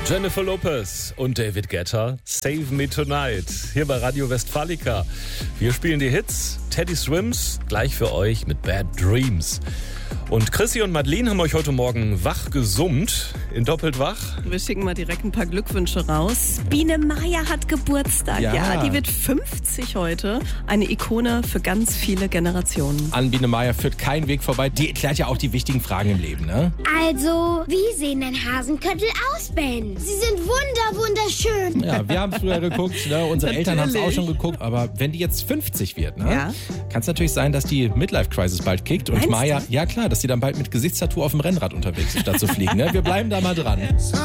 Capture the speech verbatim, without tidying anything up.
Jennifer Lopez und David Guetta, Save Me Tonight, hier bei Radio Westfalica. Wir spielen die Hits, Teddy Swims, gleich für euch mit Bad Dreams. Und Chrissy und Madeleine haben euch heute Morgen wach gesummt, in Doppelt wach. Wir schicken mal direkt ein paar Glückwünsche raus. Biene Meier hat Geburtstag, ja. ja, die wird fünfzig heute. Eine Ikone für ganz viele Generationen. An Biene Meier führt kein Weg vorbei. Die erklärt ja auch die wichtigen Fragen im Leben, ne? Also, wie sehen denn Hasenköttel aus, Ben? Sie sind wunder, wunderschön. Ja, wir haben früher geguckt, ne? Unsere Eltern haben es auch schon geguckt. Aber wenn die jetzt fünfzig wird, ne? Ja. Kann es natürlich sein, dass die Midlife-Crisis bald kickt. Und Meinst Meier, du? ja klar, dass sie dann bald mit Gesichtstattoo auf dem Rennrad unterwegs ist, statt zu fliegen. Ne? Wir bleiben da mal dran.